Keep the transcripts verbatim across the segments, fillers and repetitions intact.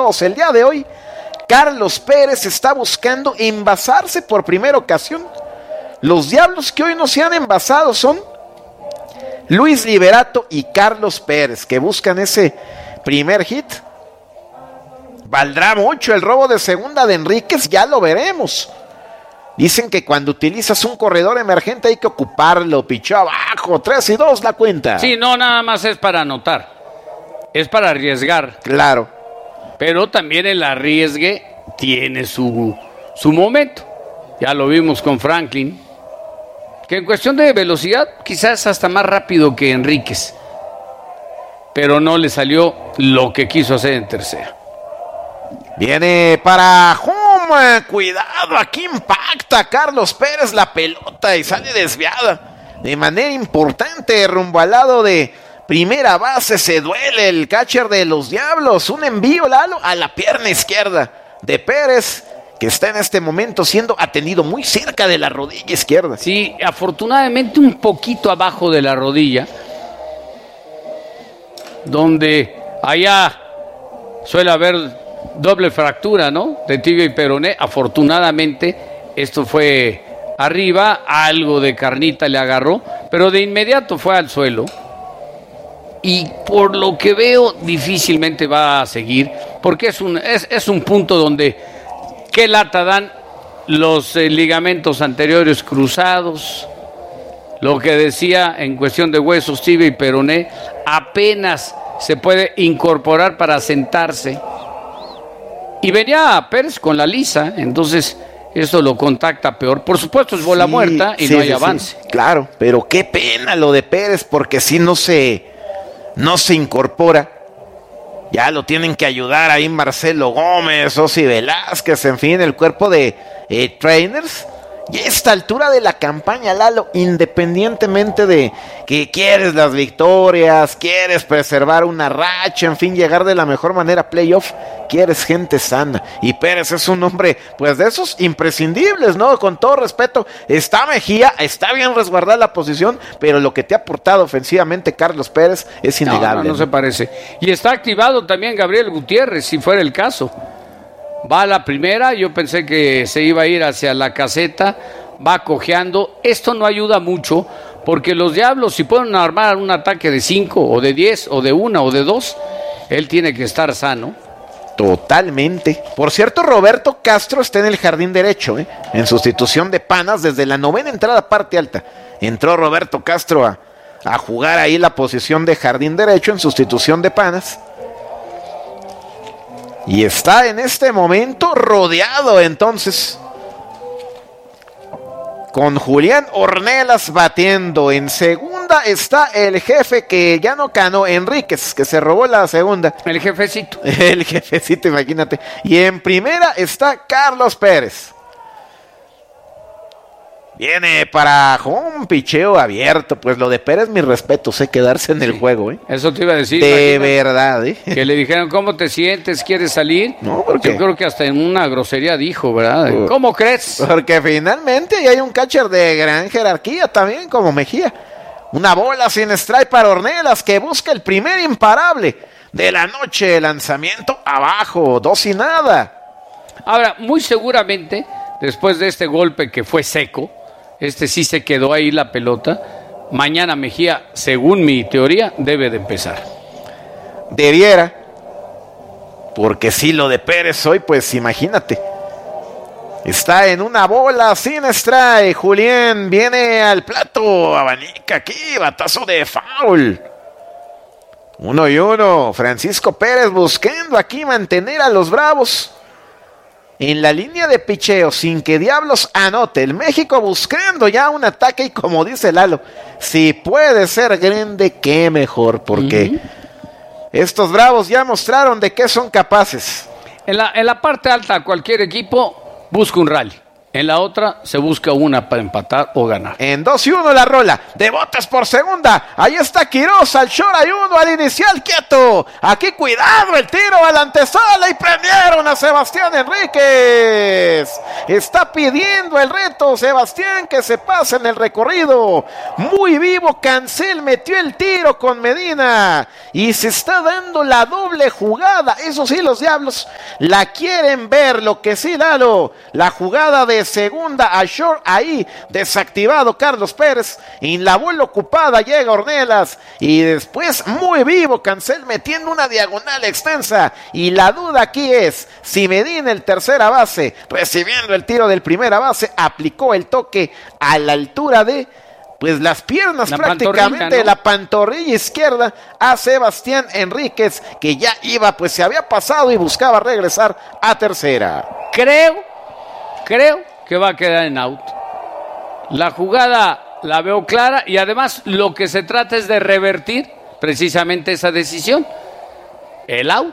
envasados el día de hoy. Carlos Pérez está buscando envasarse por primera ocasión. Los diablos que hoy no se han envasado son Luis Liberato y Carlos Pérez, que buscan ese primer hit. ¿Valdrá mucho el robo de segunda de Enríquez? Ya lo veremos. Dicen que cuando utilizas un corredor emergente hay que ocuparlo. Pichó abajo, tres y dos la cuenta. Sí, no, nada más es para anotar. Es para arriesgar. Claro. Pero también el arriesgue tiene su, su momento. Ya lo vimos con Franklin, que en cuestión de velocidad quizás hasta más rápido que Enríquez, pero no le salió lo que quiso hacer en tercera. Viene para home, cuidado, aquí impacta Carlos Pérez la pelota y sale desviada de manera importante rumbo al lado de primera base. Se duele el catcher de los Diablos, un envío, Lalo, a la pierna izquierda de Pérez, que está en este momento siendo atendido muy cerca de la rodilla izquierda. Sí, afortunadamente un poquito abajo de la rodilla, donde allá suele haber doble fractura, ¿no? De tibia y peroné. Afortunadamente esto fue arriba, algo de carnita le agarró, pero de inmediato fue al suelo. Y por lo que veo difícilmente va a seguir, porque es un, es, es un punto donde qué lata dan los eh, ligamentos anteriores cruzados. Lo que decía en cuestión de huesos, tibia y peroné, apenas se puede incorporar para sentarse. Y venía Pérez con la lisa, entonces eso lo contacta peor. Por supuesto es bola sí, muerta y sí, no hay sí, avance. Sí. Claro, pero qué pena lo de Pérez, porque si no se, no se incorpora, ya lo tienen que ayudar ahí Marcelo Gómez, Osi Velázquez, en fin, el cuerpo de eh, trainers. Y a esta altura de la campaña, Lalo, independientemente de que quieres las victorias, quieres preservar una racha, en fin, llegar de la mejor manera a playoff, quieres gente sana. Y Pérez es un hombre, pues de esos imprescindibles, ¿no? Con todo respeto, está Mejía, está bien resguardada la posición, pero lo que te ha aportado ofensivamente Carlos Pérez es innegable. No, no, no se parece. Y está activado también Gabriel Gutiérrez, si fuera el caso. Va a la primera, yo pensé que se iba a ir hacia la caseta, va cojeando. Esto no ayuda mucho, porque los Diablos, si pueden armar un ataque de cinco, o de diez, o de una, o de dos, él tiene que estar sano. Totalmente. Por cierto, Roberto Castro está en el jardín derecho, ¿eh? En sustitución de Panas desde la novena entrada parte alta. Entró Roberto Castro a, a jugar ahí la posición de jardín derecho en sustitución de Panas. Y está en este momento rodeado entonces con Julián Ornelas batiendo. En segunda está el jefe que ya no ganó, Enríquez, que se robó la segunda. El jefecito. El jefecito, imagínate. Y en primera está Carlos Pérez. Viene para un picheo abierto. Pues lo de Pérez, mis respetos, sé quedarse en el sí. juego, ¿eh? Eso te iba a decir. De verdad, ¿eh? Que le dijeron, ¿cómo te sientes? ¿Quieres salir? No, porque... Yo creo que hasta en una grosería dijo, ¿verdad? Uh, ¿Cómo crees? Porque finalmente ya hay un catcher de gran jerarquía también, como Mejía. Una bola sin strike para Ornelas, que busca el primer imparable de la noche. Lanzamiento abajo, dos y nada. Ahora, muy seguramente, después de este golpe que fue seco, este sí se quedó ahí la pelota. Mañana Mejía, según mi teoría, debe de empezar. Debiera. Porque si lo de Pérez hoy, pues imagínate. Está en una bola sin strike. Julián viene al plato. Abanica aquí. Batazo de foul. Uno y uno. Francisco Pérez buscando aquí mantener a los Bravos en la línea de picheo sin que Diablos anote. El México buscando ya un ataque y como dice Lalo, si puede ser grande, qué mejor, porque uh-huh. estos Bravos ya mostraron de qué son capaces. En la, en la parte alta cualquier equipo busca un rally. En la otra se busca una para empatar o ganar. En dos y uno la rola. De botes por segunda. Ahí está Quiroz. Al short hay uno. Al inicial quieto. Aquí cuidado el tiro a la antesala. Y prendieron a Sebastián Enríquez. Está pidiendo el reto Sebastián que se pase en el recorrido. Muy vivo. Cancel metió el tiro con Medina. Y se está dando la doble jugada. Eso sí, los Diablos la quieren ver. Lo que sí, Lalo. La jugada de segunda a short, ahí desactivado Carlos Pérez, en la bola ocupada llega Ornelas y después muy vivo Cancel metiendo una diagonal extensa, y la duda aquí es si Medina, el tercera base, recibiendo el tiro del primera base, aplicó el toque a la altura de pues las piernas, la prácticamente, ¿no? La pantorrilla izquierda a Sebastián Enríquez, que ya iba, pues se había pasado y buscaba regresar a tercera. Creo, creo que va a quedar en out. La jugada la veo clara y además lo que se trata es de revertir precisamente esa decisión, el out.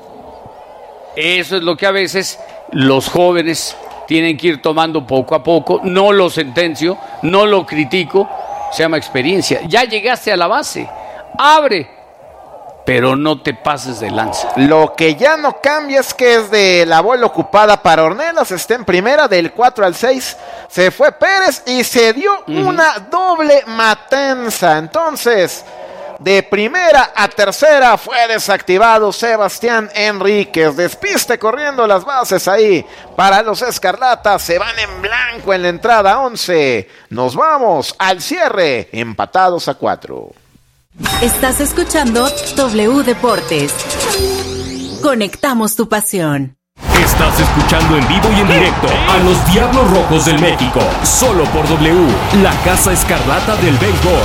Eso es lo que a veces los jóvenes tienen que ir tomando poco a poco. No lo sentencio, no lo critico, se llama experiencia. Ya llegaste a la base, abre, pero no te pases de lanza. Lo que ya no cambia es que es de la bola ocupada para Ornelas, está en primera, del cuatro al seis se fue Pérez y se dio uh-huh. una doble matanza. Entonces, de primera a tercera fue desactivado Sebastián Enríquez. Despiste corriendo las bases ahí para los Escarlatas. Se van en blanco en la entrada once. Nos vamos al cierre, empatados a cuatro. Estás escuchando W Deportes. Conectamos tu pasión. Estás escuchando en vivo y en directo a los Diablos Rojos del México, solo por W, la Casa Escarlata del béisbol.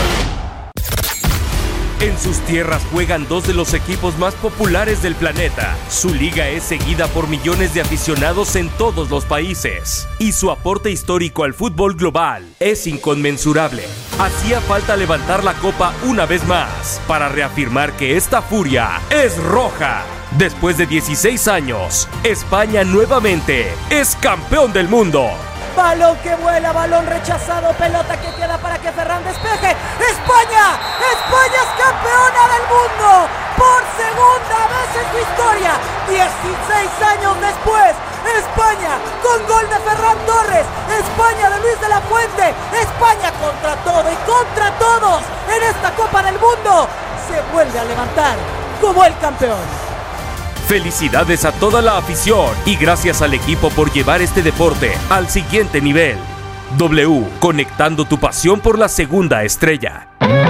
En sus tierras juegan dos de los equipos más populares del planeta. Su liga es seguida por millones de aficionados en todos los países. Y su aporte histórico al fútbol global es inconmensurable. Hacía falta levantar la copa una vez más para reafirmar que esta furia es roja. Después de dieciséis años, España nuevamente es campeón del mundo. Balón que vuela, balón rechazado, pelota que queda para que Ferran despeje. ¡España! ¡España es campeona del mundo! Por segunda vez en su historia, dieciséis años después, España con gol de Ferran Torres, España de Luis de la Fuente, España contra todo y contra todos en esta Copa del Mundo, se vuelve a levantar como el campeón. Felicidades a toda la afición y gracias al equipo por llevar este deporte al siguiente nivel. W, conectando tu pasión por la segunda estrella.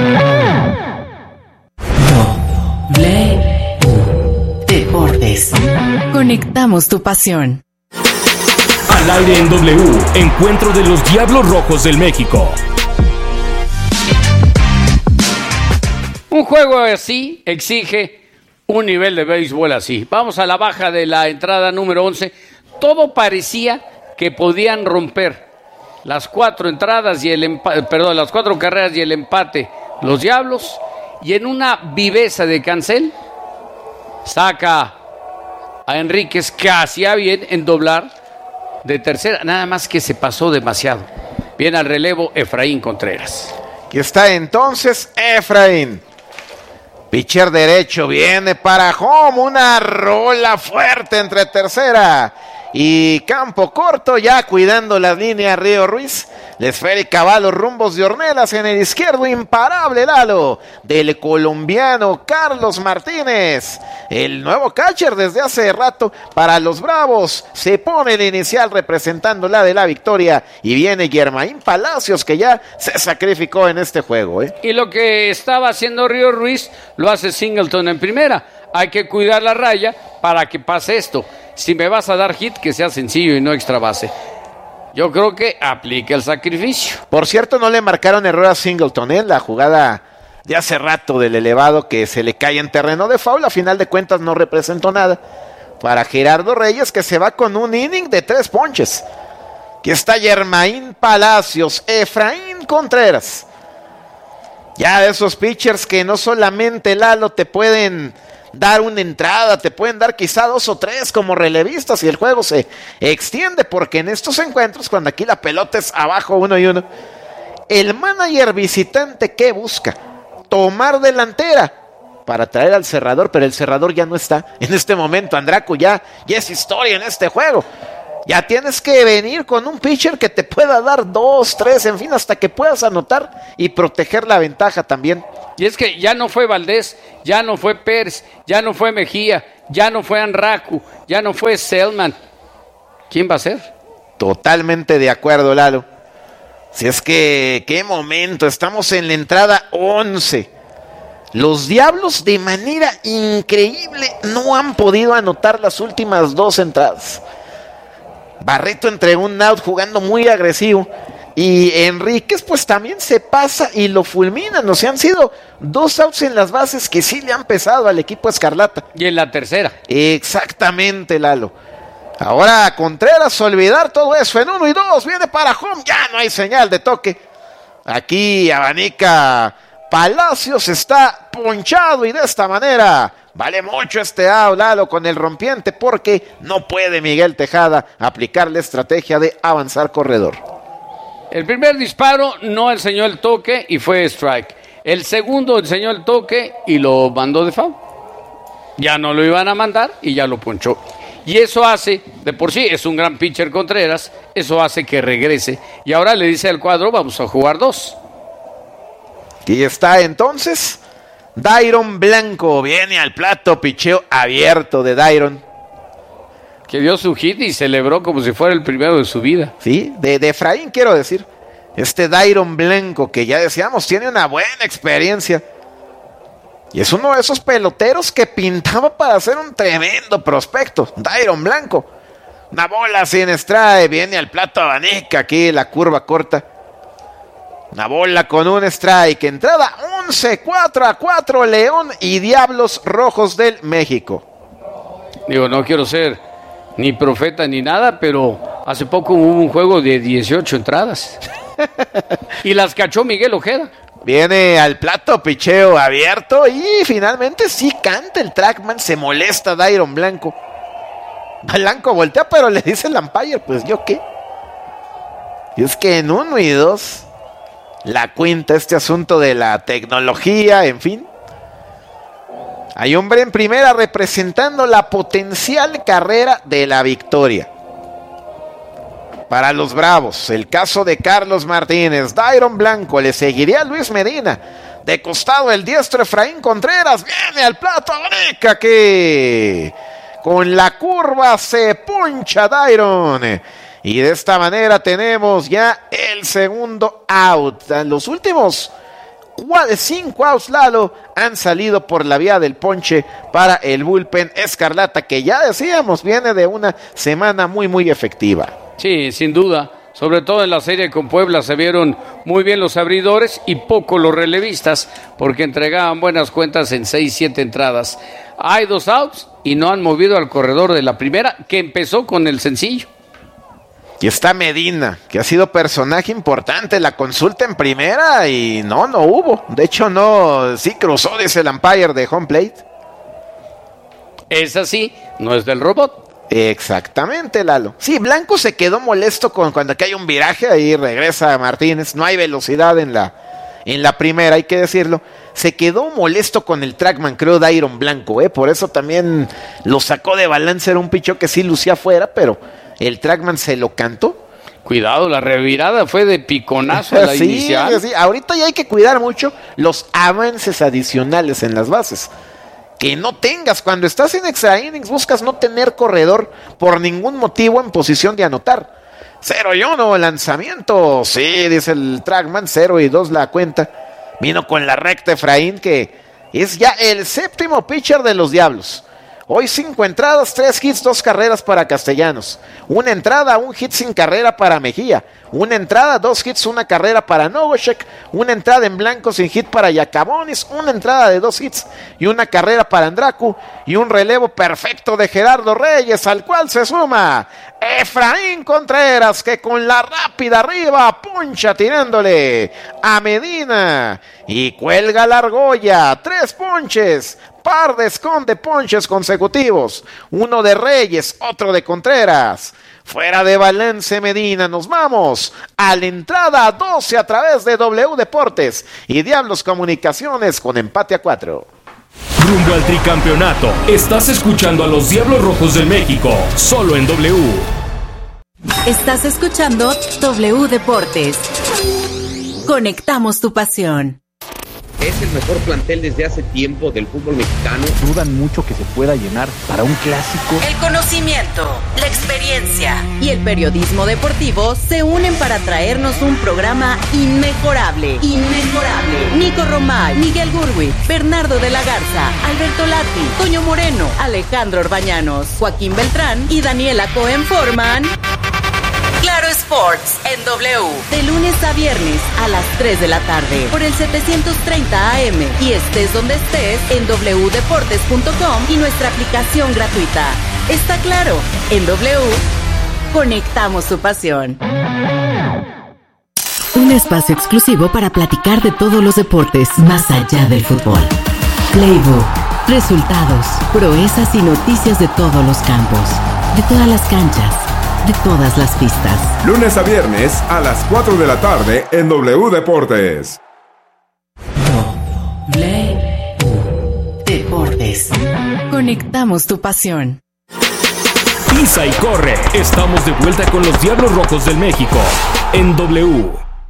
W Deportes. Conectamos tu pasión. Al aire en W, encuentro de los Diablos Rojos del México. Un juego así exige un nivel de béisbol así. Vamos a la baja de la entrada número once. Todo parecía que podían romper las cuatro entradas y el empate, perdón, las cuatro carreras y el empate los Diablos, y en una viveza de Cancel saca a Enríquez, que hacía bien en doblar de tercera, nada más que se pasó demasiado. Viene al relevo Efraín Contreras. Aquí está entonces Efraín. Pitcher derecho, viene para home, una rola fuerte entre tercera y campo corto, ya cuidando las líneas Río Ruiz. La esférica va a los rumbos de Ornelas en el izquierdo, imparable Lalo, del colombiano Carlos Martínez. El nuevo catcher desde hace rato para los Bravos. Se pone el inicial representando la de la victoria y viene Germain Palacios, que ya se sacrificó en este juego. ¿eh? Y lo que estaba haciendo Río Ruiz lo hace Singleton en primera. Hay que cuidar la raya para que pase esto. Si me vas a dar hit, que sea sencillo y no extra base. Yo creo que aplica el sacrificio. Por cierto, no le marcaron error a Singleton, ¿eh? La jugada de hace rato del elevado que se le cae en terreno de foul, a final de cuentas no representó nada. Para Gerardo Reyes, que se va con un inning de tres ponches. Aquí está Germain Palacios, Efraín Contreras. Ya de esos pitchers que no solamente Lalo te pueden dar una entrada, te pueden dar quizá dos o tres como relevistas y el juego se extiende, porque en estos encuentros, cuando aquí la pelota es abajo uno y uno, el manager visitante, ¿qué busca? Tomar delantera para traer al cerrador, pero el cerrador ya no está en este momento. Andracu ya, ya es historia en este juego. Ya tienes que venir con un pitcher que te pueda dar dos, tres, en fin, hasta que puedas anotar y proteger la ventaja también. Y es que ya no fue Valdés, ya no fue Pérez, ya no fue Mejía, ya no fue Andracu, ya no fue Selman. ¿Quién va a ser? Totalmente de acuerdo, Lalo. Si es que, qué momento, estamos en la entrada once. Los Diablos de manera increíble no han podido anotar las últimas dos entradas. Barreto entregó un out jugando muy agresivo y Enríquez pues también se pasa y lo fulminan. O sea, han sido dos outs en las bases que sí le han pesado al equipo escarlata. Y en la tercera. Exactamente, Lalo. Ahora Contreras, olvidar todo eso en uno y dos, viene para home, ya no hay señal de toque. Aquí abanica Palacios, está ponchado y de esta manera vale mucho este out, Lalo, con el rompiente, porque no puede Miguel Tejada aplicar la estrategia de avanzar corredor. El primer disparo no enseñó el toque y fue strike. El segundo enseñó el toque y lo mandó de foul. Ya no lo iban a mandar y ya lo ponchó. Y eso hace, de por sí es un gran pitcher Contreras, eso hace que regrese. Y ahora le dice al cuadro, vamos a jugar dos. Y está entonces Dairon Blanco, viene al plato, picheo abierto de Dairon. Que dio su hit y celebró como si fuera el primero de su vida. Sí, de, de Efraín quiero decir. Este Dairon Blanco, que ya decíamos, tiene una buena experiencia. Y es uno de esos peloteros que pintaba para ser un tremendo prospecto. Dairon Blanco. Una bola sin strike, viene al plato, abanica aquí la curva corta. Una bola con un strike, entrada once, cuatro a cuatro, León y Diablos Rojos del México. Digo, no quiero ser ni profeta ni nada, pero hace poco hubo un juego de dieciocho entradas. Y las cachó Miguel Ojeda. Viene al plato, picheo abierto y finalmente sí canta el trackman, se molesta Dairon Blanco. Blanco voltea, pero le dice el umpire, pues yo qué. Y es que en uno y dos la cuenta este asunto de la tecnología, en fin. Hay hombre en primera representando la potencial carrera de la victoria. Para los Bravos, el caso de Carlos Martínez, Dairon Blanco, le seguiría Luis Medina. De costado el diestro Efraín Contreras, viene al plato, abanica que con la curva se puncha Dairon. Y de esta manera tenemos ya el segundo out. Los últimos cinco outs, Lalo, han salido por la vía del ponche para el bullpen escarlata, que ya decíamos viene de una semana muy muy efectiva. Sí, sin duda. Sobre todo en la serie con Puebla se vieron muy bien los abridores y poco los relevistas, porque entregaban buenas cuentas en seis, siete entradas. Hay dos outs y no han movido al corredor de la primera, que empezó con el sencillo. Y está Medina, que ha sido personaje importante en la consulta en primera y no, no hubo. De hecho, no, sí cruzó, dice el umpire de home plate. Es así, no es del robot. Exactamente, Lalo. Sí, Blanco se quedó molesto con cuando aquí hay un viraje, ahí regresa Martínez, no hay velocidad en la, en la primera, hay que decirlo. Se quedó molesto con el trackman, creo, Dairon Blanco, ¿eh? Por eso también lo sacó de balance, era un picheo que sí lucía afuera, pero el trackman se lo cantó. Cuidado, la revirada fue de piconazo a la sí, inicial. Sí, ahorita ya hay que cuidar mucho los avances adicionales en las bases. Que no tengas, cuando estás en extra innings, buscas no tener corredor por ningún motivo en posición de anotar. Cero y uno, lanzamiento. Sí, dice el trackman, cero y dos la cuenta. Vino con la recta Efraín, que es ya el séptimo pitcher de los Diablos. Hoy cinco entradas, tres hits, dos carreras para Castellanos. Una entrada, un hit sin carrera para Mejía. Una entrada, dos hits, una carrera para Novosek. Una entrada en blanco sin hit para Yacabonis. Una entrada de dos hits y una carrera para Andracu. Y un relevo perfecto de Gerardo Reyes, al cual se suma Efraín Contreras, que con la rápida arriba puncha tirándole a Medina. Y cuelga la argolla, tres ponches par de esconde ponches consecutivos, uno de Reyes, otro de Contreras. Fuera de Valencia Medina, nos vamos a la entrada doce a través de W Deportes y Diablos Comunicaciones con empate a cuatro. Rumbo al tricampeonato, estás escuchando a los Diablos Rojos del México, solo en W. Estás escuchando W Deportes. Conectamos tu pasión. Es el mejor plantel desde hace tiempo del fútbol mexicano. Dudan mucho que se pueda llenar para un clásico. El conocimiento, la experiencia y el periodismo deportivo se unen para traernos un programa inmejorable. Inmejorable. Nico Romay, Miguel Gurwi, Bernardo de la Garza, Alberto Lati, Toño Moreno, Alejandro Orbañanos, Joaquín Beltrán y Daniela Cohen forman Claro Sports en W, de lunes a viernes a las tres de la tarde por el setecientos treinta A M y estés donde estés en doble u deportes punto com y nuestra aplicación gratuita. Está claro, en W conectamos tu pasión. Un espacio exclusivo para platicar de todos los deportes más allá del fútbol. Playbook, resultados, proezas y noticias de todos los campos, de todas las canchas, de todas las pistas. Lunes a viernes a las cuatro de la tarde en W Deportes. W Deportes. Conectamos tu pasión. Pisa y corre. Estamos de vuelta con los Diablos Rojos del México en W.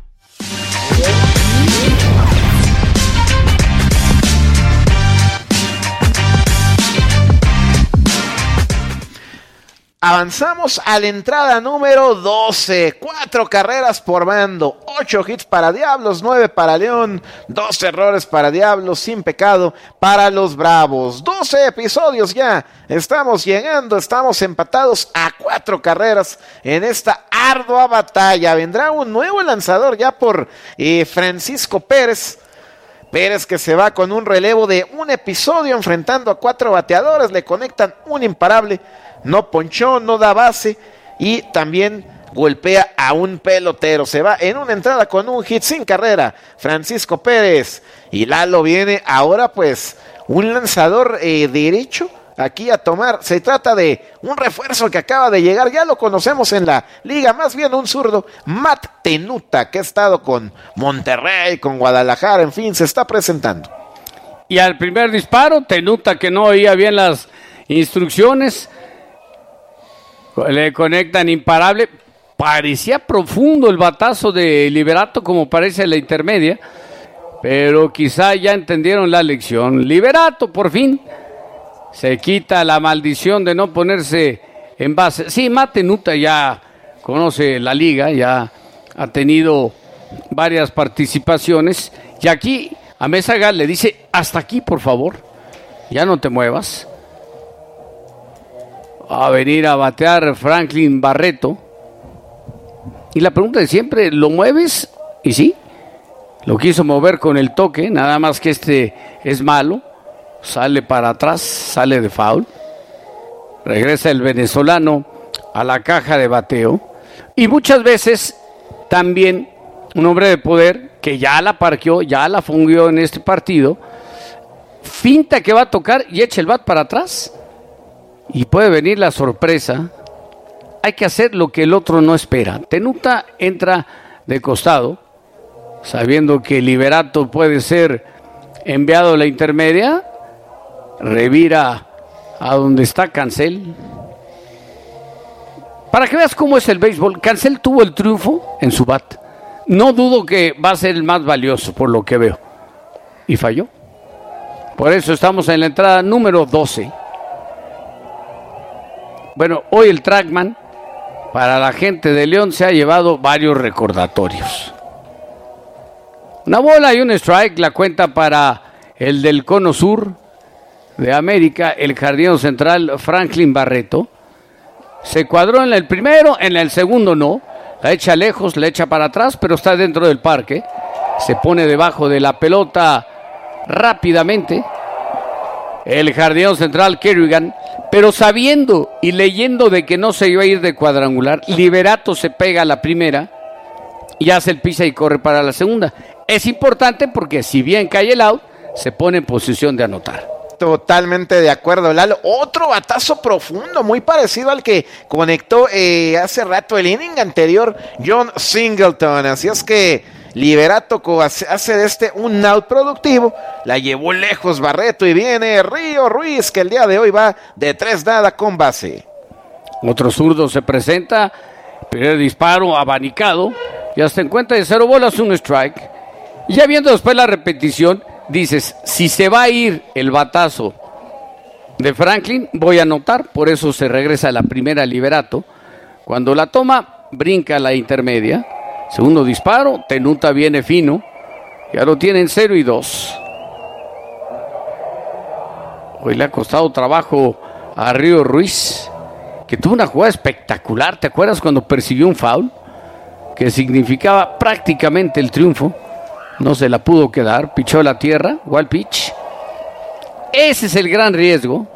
Avanzamos a la entrada número doce, cuatro carreras por bando, ocho hits para Diablos, nueve para León, dos errores para Diablos, sin pecado para los Bravos. doce episodios ya, estamos llegando, estamos empatados a cuatro carreras en esta ardua batalla. Vendrá un nuevo lanzador ya por eh, Francisco Pérez. Pérez que se va con un relevo de un episodio enfrentando a cuatro bateadores, le conectan un imparable. No ponchó, no da base y también golpea a un pelotero. Se va en una entrada con un hit sin carrera. Francisco Pérez. Y Lalo viene ahora pues un lanzador eh, derecho aquí a tomar. Se trata de un refuerzo que acaba de llegar. Ya lo conocemos en la liga. Más bien un zurdo. Matt Tenuta, que ha estado con Monterrey, con Guadalajara. En fin, se está presentando. Y al primer disparo, Tenuta, que no oía bien las instrucciones, le conectan imparable. Parecía profundo el batazo de Liberato, como parece la intermedia, pero quizá ya entendieron la lección. Liberato por fin se quita la maldición de no ponerse en base. Sí, Matt Tenuta ya conoce la liga, ya ha tenido varias participaciones, y aquí a Mézaga le dice: hasta aquí por favor, ya no te muevas. A venir a batear Franklin Barreto. Y la pregunta de siempre, ¿lo mueves? Y sí, lo quiso mover con el toque, nada más que este es malo. Sale para atrás, sale de foul. Regresa el venezolano a la caja de bateo. Y muchas veces también un hombre de poder que ya la parqueó, ya la fungió en este partido, finta que va a tocar y echa el bat para atrás. Y puede venir la sorpresa. Hay que hacer lo que el otro no espera. Tenuta entra de costado, sabiendo que Liberato puede ser enviado a la intermedia. Revira a donde está Cancel. Para que veas cómo es el béisbol, Cancel tuvo el triunfo en su bat. No dudo que va a ser el más valioso por lo que veo. Y falló. Por eso estamos en la entrada número doce. Bueno, hoy el Trackman para la gente de León se ha llevado varios recordatorios. Una bola y un strike, la cuenta para el del Cono Sur de América, el jardinero central Franklin Barreto. Se cuadró en el primero, en el segundo no. La echa lejos, la echa para atrás, pero está dentro del parque. Se pone debajo de la pelota rápidamente el jardinero central Kerrigan, pero sabiendo y leyendo de que no se iba a ir de cuadrangular, Liberato se pega a la primera y hace el pisa y corre para la segunda. Es importante porque si bien cae el out, se pone en posición de anotar. Totalmente de acuerdo, Lalo. Otro batazo profundo, muy parecido al que conectó eh, hace rato el inning anterior John Singleton. Así es que Liberato hace de este un out productivo. La llevó lejos Barreto y viene Río Ruiz, que el día de hoy va de tres nada con base. Otro zurdo se presenta. Primer disparo abanicado. Y hasta en cuenta de cero bolas, un strike. Y ya viendo después la repetición, dices, si se va a ir el batazo de Franklin, voy a anotar. Por eso se regresa a la primera Liberato. Cuando la toma, brinca a la intermedia. Segundo disparo, Tenuta viene fino. Ya lo tienen cero y dos. Hoy le ha costado trabajo a Río Ruiz, que tuvo una jugada espectacular. ¿Te acuerdas cuando persiguió un foul? Que significaba prácticamente el triunfo. No se la pudo quedar, pichó a la tierra, wild pitch. Ese es el gran riesgo.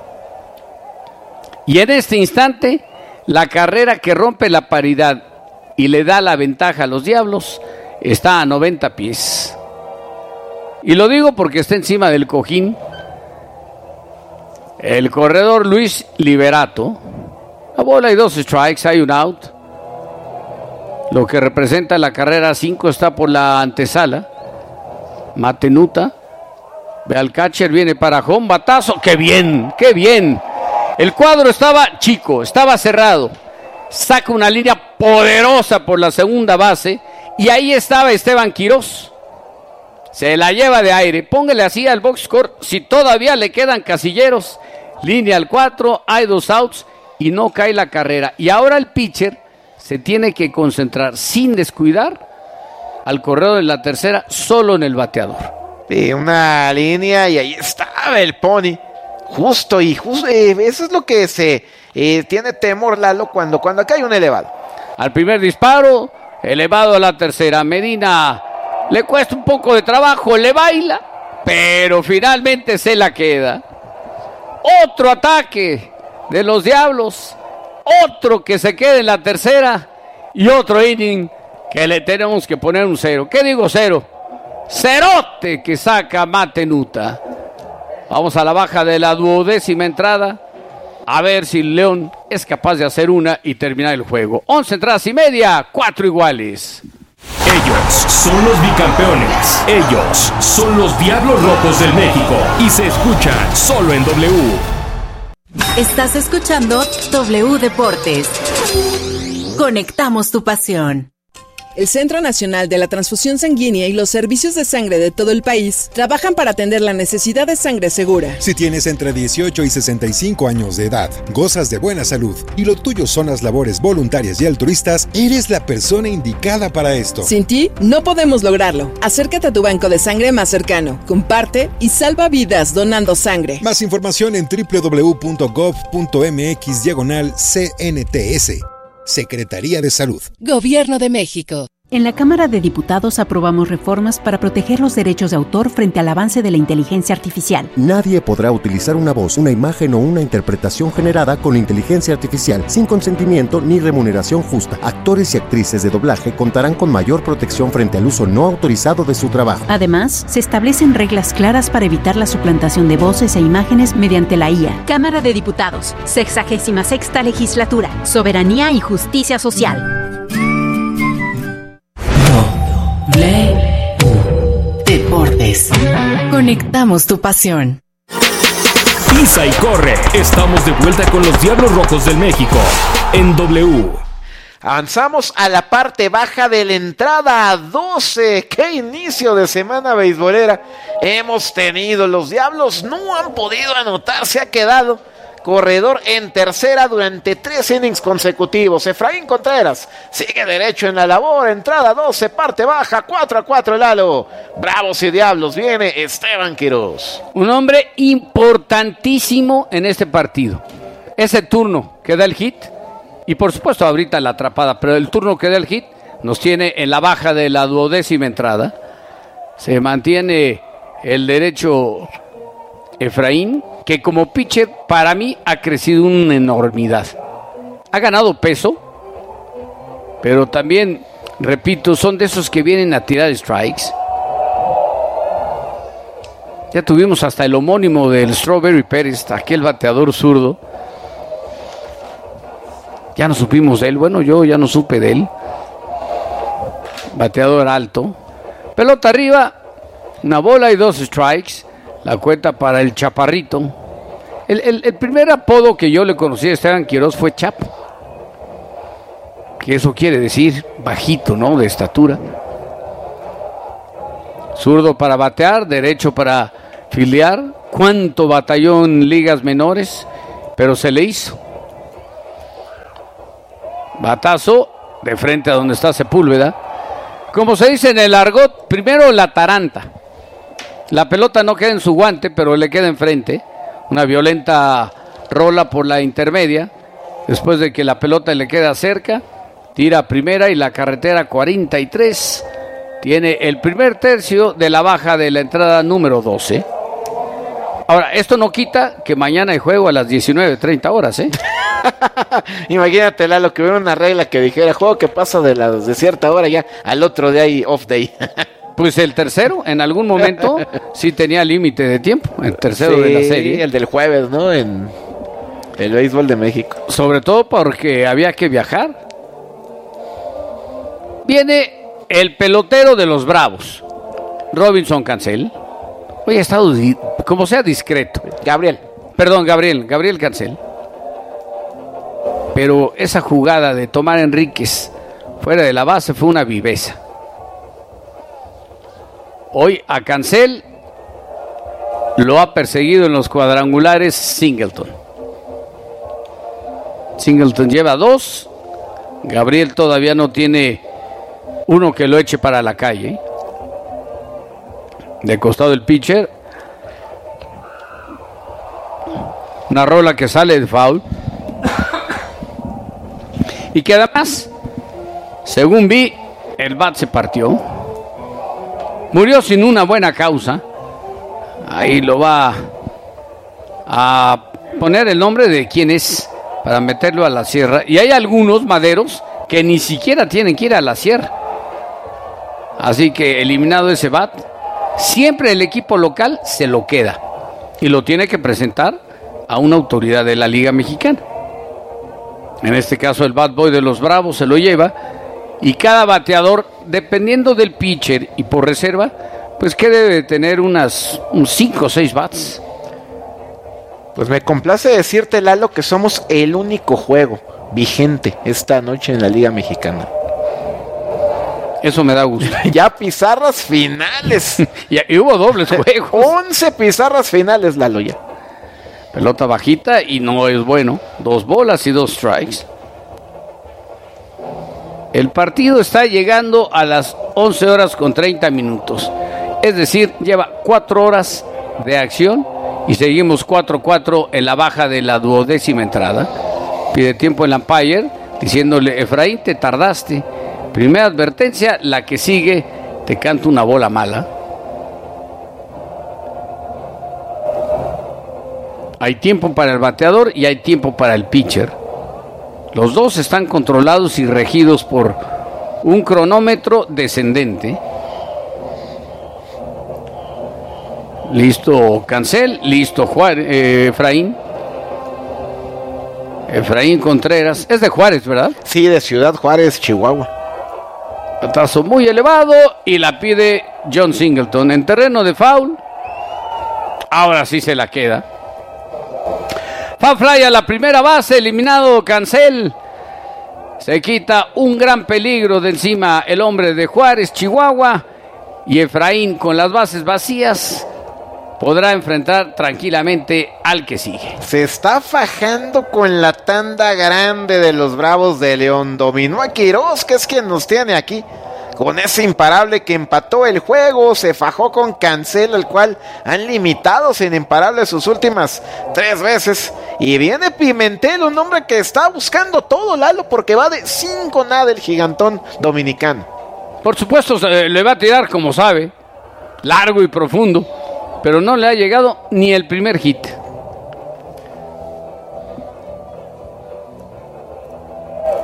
Y en este instante, la carrera que rompe la paridad y le da la ventaja a los Diablos está a noventa pies. Y lo digo porque está encima del cojín el corredor Luis Liberato. La bola y dos strikes, hay un out. Lo que representa la carrera cinco está por la antesala. Matenuta. Ve al catcher, viene para home, batazo. ¡Qué bien! ¡Qué bien! El cuadro estaba chico, estaba cerrado. Saca una línea poderosa por la segunda base. Y ahí estaba Esteban Quirós. Se la lleva de aire. Póngale así al box score si todavía le quedan casilleros. Línea al cuatro, hay dos outs y no cae la carrera. Y ahora el pitcher se tiene que concentrar sin descuidar al corredor de la tercera, solo en el bateador. Sí, una línea y ahí estaba el Pony. Justo y justo, eh, eso es lo que se eh, tiene temor Lalo cuando, cuando acá hay un elevado. Al primer disparo, elevado a la tercera. Medina le cuesta un poco de trabajo, le baila, pero finalmente se la queda. Otro ataque de los Diablos. Otro que se quede en la tercera y otro inning que le tenemos que poner un cero. ¿Qué digo cero? Cerote que saca Matenuta. Vamos a la baja de la duodécima entrada. A ver si León es capaz de hacer una y terminar el juego. Once entradas y media, cuatro iguales. Ellos son los bicampeones. Ellos son los Diablos Rojos del México. Y se escuchan solo en W. Estás escuchando W Deportes. Conectamos tu pasión. El Centro Nacional de la Transfusión Sanguínea y los servicios de sangre de todo el país trabajan para atender la necesidad de sangre segura. Si tienes entre dieciocho y sesenta y cinco años de edad, gozas de buena salud y lo tuyo son las labores voluntarias y altruistas, eres la persona indicada para esto. Sin ti, no podemos lograrlo. Acércate a tu banco de sangre más cercano, comparte y salva vidas donando sangre. Más información en doble u doble u doble u punto gov punto eme equis diagonal C N T S. Secretaría de Salud. Gobierno de México. En la Cámara de Diputados aprobamos reformas para proteger los derechos de autor frente al avance de la inteligencia artificial. Nadie podrá utilizar una voz, una imagen o una interpretación generada con inteligencia artificial sin consentimiento ni remuneración justa. Actores y actrices de doblaje contarán con mayor protección frente al uso no autorizado de su trabajo. Además, se establecen reglas claras para evitar la suplantación de voces e imágenes mediante la I A. Cámara de Diputados, sexagésima sexta legislatura, soberanía y justicia social. Deportes. Conectamos tu pasión. Pisa y corre. Estamos de vuelta con los Diablos Rojos del México en W. Avanzamos a la parte baja de la entrada a doce. ¡Qué inicio de semana beisbolera hemos tenido! Los Diablos no han podido anotar. Se ha quedado corredor en tercera durante tres innings consecutivos. Efraín Contreras sigue derecho en la labor. Entrada doce, parte baja, cuatro a cuatro Lalo. Bravos y Diablos, viene Esteban Quirós. Un hombre importantísimo en este partido. Ese turno que da el hit, y por supuesto ahorita la atrapada, pero el turno que da el hit nos tiene en la baja de la duodécima entrada. Se mantiene el derecho Efraín, que como pitcher para mí ha crecido una enormidad. Ha ganado peso, pero también, repito, son de esos que vienen a tirar strikes. Ya tuvimos hasta el homónimo del Strawberry Pérez, aquel bateador zurdo. Ya no supimos de él. Bueno, yo ya no supe de él. Bateador alto. Pelota arriba. Una bola y dos strikes. La cuenta para el Chaparrito. El, el, el primer apodo que yo le conocí a Esteban Quiroz fue Chap. Que eso quiere decir bajito, ¿no? De estatura. Zurdo para batear, derecho para filiar. Cuánto batalló en ligas menores, pero se le hizo. Batazo de frente a donde está Sepúlveda. Como se dice en el argot, primero la taranta. La pelota no queda en su guante, pero le queda enfrente. Una violenta rola por la intermedia. Después de que la pelota le queda cerca, tira a primera y la carretera cuarenta y tres tiene el primer tercio de la baja de la entrada número doce. Ahora, esto no quita que mañana hay juego a las diecinueve treinta horas, ¿eh? Imagínate, Lalo, que hubiera una regla que dijera juego que pasa de las de cierta hora ya al otro día y off day. Pues el tercero, en algún momento, sí tenía límite de tiempo. El tercero sí, de la serie. El del jueves, ¿no? En el béisbol de México. Sobre todo porque había que viajar. Viene el pelotero de los Bravos, Robinson Cancel. Hoy ha estado, como sea, discreto. Gabriel. Perdón, Gabriel, Gabriel Cancel. Pero esa jugada de Tomás Enríquez fuera de la base fue una viveza. Hoy a Cancel lo ha perseguido en los cuadrangulares Singleton. Singleton lleva dos. Gabriel todavía no tiene uno que lo eche para la calle. De costado el pitcher. Una rola que sale de foul. Y que además, según vi, el bat se partió. Murió sin una buena causa. Ahí lo va a poner el nombre de quién es para meterlo a la sierra. Y hay algunos maderos que ni siquiera tienen que ir a la sierra. Así que eliminado ese bat, siempre el equipo local se lo queda. Y lo tiene que presentar a una autoridad de la Liga Mexicana. En este caso el bat boy de los Bravos se lo lleva. Y cada bateador, dependiendo del pitcher y por reserva, pues que debe tener unas cinco o seis bats. Pues me complace decirte, Lalo, que somos el único juego vigente esta noche en la Liga Mexicana. Eso me da gusto. Ya pizarras finales. y, y hubo dobles juegos. once pizarras finales, Lalo, ya. Pelota bajita y no es bueno. Dos bolas y dos strikes. El partido está llegando a las once horas con treinta minutos. Es decir, lleva cuatro horas de acción y seguimos cuatro cuatro en la baja de la duodécima entrada. Pide tiempo el umpire diciéndole: Efraín, te tardaste. Primera advertencia, la que sigue te canta una bola mala. Hay tiempo para el bateador y hay tiempo para el pitcher. Los dos están controlados y regidos por un cronómetro descendente. Listo Cancel, listo Juárez, eh, Efraín. Efraín Contreras, es de Juárez, ¿verdad? Sí, de Ciudad Juárez, Chihuahua. Batazo muy elevado y la pide John Singleton en terreno de foul. Ahora sí se la queda. Foul fly a la primera base, eliminado Cancel. Se quita un gran peligro de encima el hombre de Juárez, Chihuahua. Y Efraín, con las bases vacías, podrá enfrentar tranquilamente al que sigue. Se está fajando con la tanda grande de los Bravos de León. Dominó a Quiroz, que es quien nos tiene aquí, con ese imparable que empató el juego. Se fajó con Cancel, el cual han limitado sin imparable sus últimas tres veces. Y viene Pimentel, un hombre que está buscando todo, Lalo, porque va de cinco nada el gigantón dominicano. Por supuesto, le va a tirar como sabe, largo y profundo, pero no le ha llegado ni el primer hit.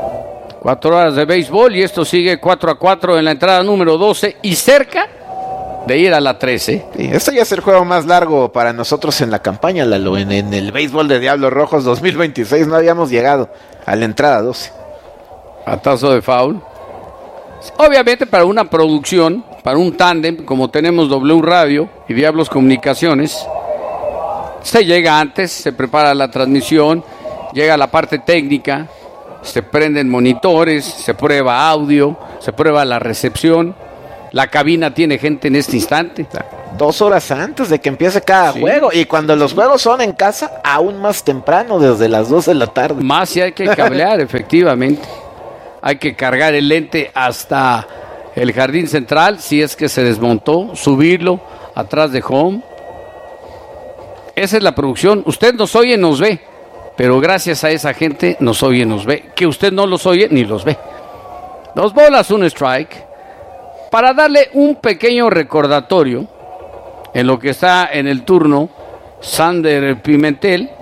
Cuatro horas de béisbol y esto sigue cuatro a cuatro en la entrada número doce y cerca de ir a la trece. Sí, este ya es el juego más largo para nosotros en la campaña, Lalo. En, en el béisbol de Diablos Rojos dos mil veintiséis no habíamos llegado a la entrada doce. Atazo de foul. Obviamente para una producción, para un tándem, como tenemos W Radio y Diablos Comunicaciones, se llega antes, se prepara la transmisión, llega la parte técnica, se prenden monitores, se prueba audio, se prueba la recepción. La cabina tiene gente en este instante. Dos horas antes de que empiece cada sí. juego. Y cuando los juegos son en casa, aún más temprano, desde las dos de la tarde. Más si hay que cablear, efectivamente. Hay que cargar el lente hasta el jardín central, si es que se desmontó, subirlo atrás de home. Esa es la producción. Usted nos oye, nos ve. Pero gracias a esa gente nos oye, nos ve. Que usted no los oye ni los ve. Dos bolas, un strike. Para darle un pequeño recordatorio en lo que está en el turno Sander Pimentel,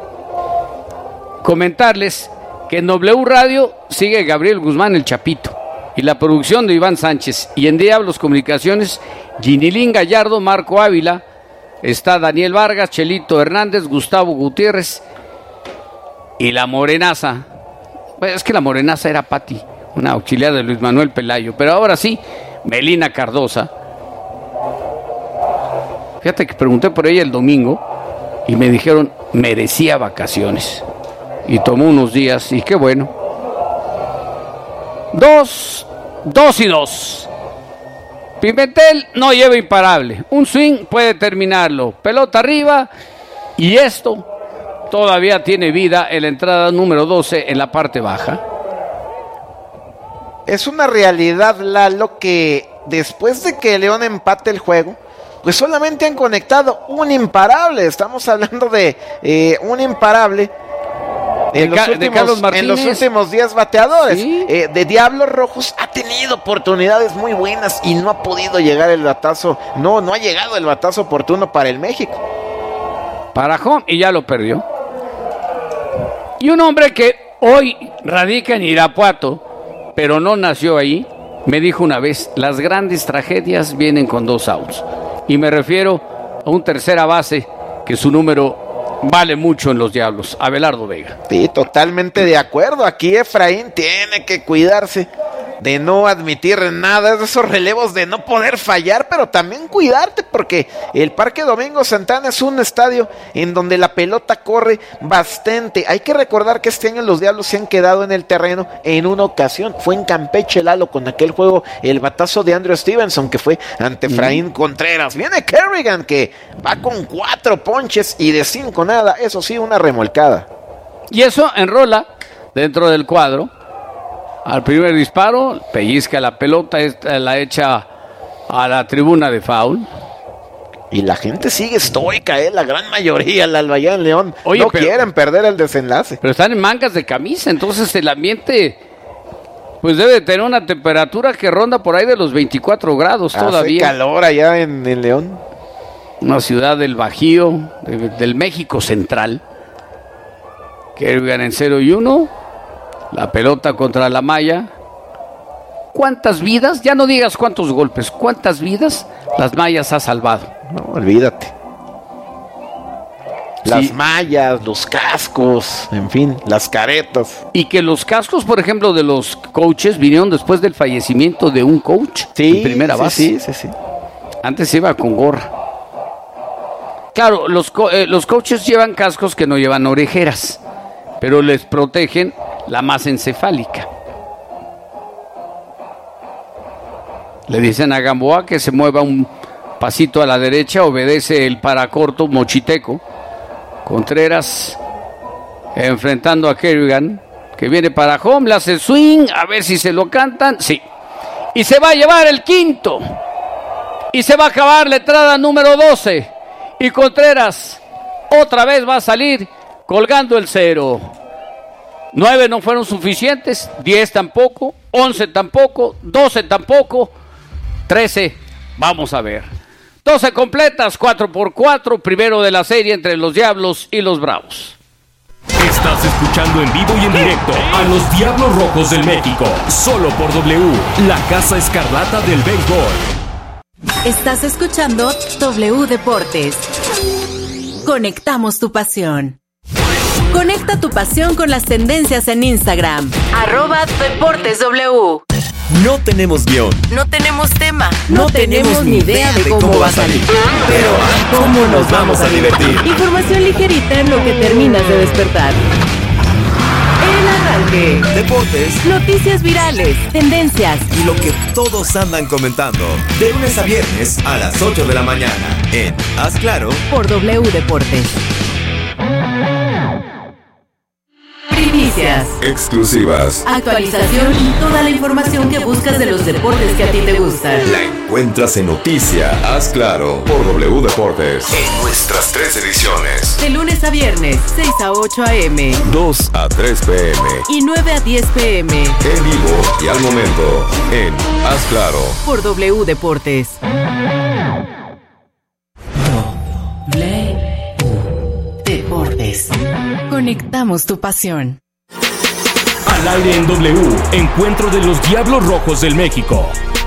comentarles que en W Radio sigue Gabriel Guzmán el Chapito y la producción de Iván Sánchez, y en Diablos Comunicaciones Ginilín Gallardo, Marco Ávila, está Daniel Vargas, Chelito Hernández, Gustavo Gutiérrez y la morenaza. Bueno, es que la morenaza era Pati, una auxiliar de Luis Manuel Pelayo, pero ahora sí, Melina Cardosa. Fíjate que pregunté por ella el domingo y me dijeron merecía vacaciones y tomó unos días, y qué bueno. Dos, dos y dos. Pimentel no lleva imparable, un swing puede terminarlo, pelota arriba, y esto todavía tiene vida en la entrada número doce en la parte baja. Es una realidad, Lalo, que después de que León empate el juego, pues solamente han conectado un imparable. Estamos hablando de eh, un imparable en, de los últimos, en los últimos diez bateadores. ¿Sí? Eh, de Diablos Rojos ha tenido oportunidades muy buenas y no ha podido llegar el batazo. No, no ha llegado el batazo oportuno para el México. Para home, y ya lo perdió. Y un hombre que hoy radica en Irapuato, pero no nació ahí, me dijo una vez, las grandes tragedias vienen con dos outs. Y me refiero a un tercera base que su número vale mucho en los Diablos, Abelardo Vega. Sí, totalmente de acuerdo. Aquí Efraín tiene que cuidarse de no admitir nada de esos relevos, de no poder fallar, pero también cuidarte, porque el Parque Domingo Santana es un estadio en donde la pelota corre bastante. Hay que recordar que este año los Diablos se han quedado en el terreno en una ocasión, fue en Campeche, Lalo, con aquel juego, el batazo de Andrew Stevenson, que fue ante Efraín mm. Contreras. Viene Kerrigan, que va con cuatro ponches y de cinco nada, eso sí, una remolcada. Y eso enrola dentro del cuadro. Al primer disparo, pellizca la pelota, la echa a la tribuna de foul. Y la gente sigue estoica, ¿eh? La gran mayoría, la allá en León. Oye, no pero, quieren perder el desenlace. Pero están en mangas de camisa, entonces el ambiente pues debe tener una temperatura que ronda por ahí de los veinticuatro grados Hace todavía. calor allá en, en León. Una ciudad del Bajío, de, del México Central. Kerrigan en cero y uno. La pelota contra la malla. ¿Cuántas vidas? Ya no digas cuántos golpes. ¿Cuántas vidas las mallas ha salvado? No, olvídate. Las sí. mallas, los cascos, en fin, las caretas. Y que los cascos, por ejemplo, de los coaches vinieron después del fallecimiento de un coach sí, en primera sí, base. Sí, sí, sí. Antes iba con gorra. Claro, los, co- eh, los coaches llevan cascos que no llevan orejeras, pero les protegen la masa encefálica. Le dicen a Gamboa que se mueva un pasito a la derecha, obedece el paracorto mochiteco. Contreras enfrentando a Kerrigan, que viene para home, le hace swing, a ver si se lo cantan, sí. Y se va a llevar el quinto. Y se va a acabar la entrada número doce. Y Contreras otra vez va a salir colgando el cero. Nueve no fueron suficientes, diez tampoco, once tampoco, doce tampoco, trece, vamos a ver. doce completas, cuatro por cuatro, primero de la serie entre los Diablos y los Bravos. Estás escuchando en vivo y en directo a los Diablos Rojos del México, solo por W, la Casa Escarlata del Béisbol. Estás escuchando W Deportes. Conectamos tu pasión. Conecta tu pasión con las tendencias en Instagram. Arroba Deportes W. No tenemos guión. No tenemos tema. No, no tenemos, tenemos ni idea de cómo, cómo va a salir. Pero ¿cómo nos vamos a divertir? Información ligerita en lo que terminas de despertar. El arranque. Deportes. Noticias virales. Tendencias. Y lo que todos andan comentando. De lunes a viernes a las ocho de la mañana. En Haz Claro. Por W Deportes. Primicias. Exclusivas. Actualización y toda la información que buscas de los deportes que a ti te gustan. La encuentras en Noticia. Haz Claro. Por W Deportes. En nuestras tres ediciones. De lunes a viernes, seis a ocho a eme. dos a tres pe eme. Y nueve a diez pe eme. En vivo y al momento. En Haz Claro. Por W Deportes. W Deportes. Conectamos tu pasión. Al aire en W, encuentro de los Diablos Rojos del México.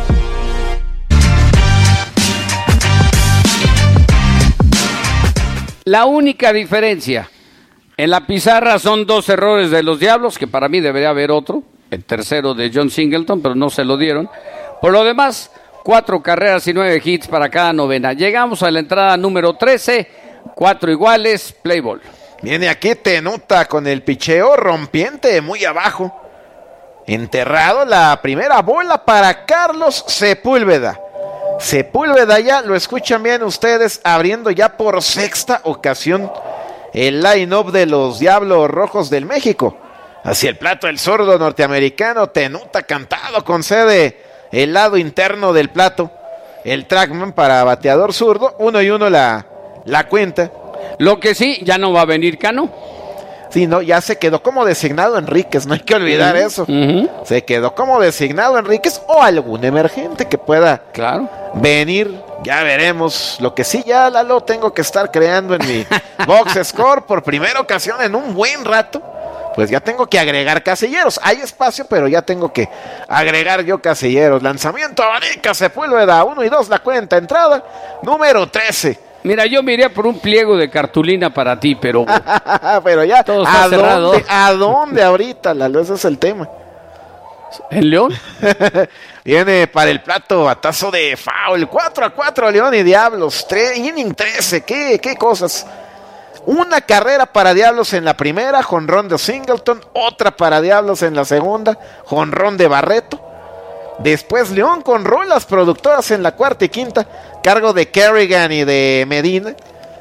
La única diferencia en la pizarra son dos errores de los Diablos, que para mí debería haber otro, el tercero de John Singleton, pero no se lo dieron. Por lo demás, cuatro carreras y nueve hits para cada novena. Llegamos a la entrada número trece, cuatro iguales, play ball. Viene aquí Tenuta con el picheo rompiente muy abajo. Enterrado la primera bola para Carlos Sepúlveda. Sepúlveda ya, lo escuchan bien ustedes, abriendo ya por sexta ocasión el line-up de los Diablos Rojos del México. Hacia el plato el zurdo norteamericano, Tenuta cantado, concede el lado interno del plato. El trackman para bateador zurdo, uno y uno la, la cuenta. Lo que sí, ya no va a venir Cano. Sí, no, ya se quedó como designado Enríquez, no hay que olvidar uh-huh, eso. Uh-huh. Se quedó como designado Enríquez o algún emergente que pueda claro. venir. Ya veremos. Lo que sí, ya Lalo, tengo que estar creando en mi box score por primera ocasión en un buen rato. Pues ya tengo que agregar casilleros. Hay espacio, pero ya tengo que agregar yo casilleros. Lanzamiento, abanica, Sepúlveda, uno y dos la cuenta. Entrada número trece. Mira, yo me iría por un pliego de cartulina para ti, pero... pero ya, todo está ¿a cerrado. dónde, ¿a dónde ahorita, Lalo? Ese es el tema. ¿En León? Viene para el plato, batazo de foul. cuatro a cuatro, León y Diablos. Tre- inning trece, ¿qué, qué cosas? Una carrera para Diablos en la primera, jonrón de Singleton. Otra para Diablos en la segunda, jonrón de Barreto. Después León con rolas productoras en la cuarta y quinta, cargo de Kerrigan y de Medina.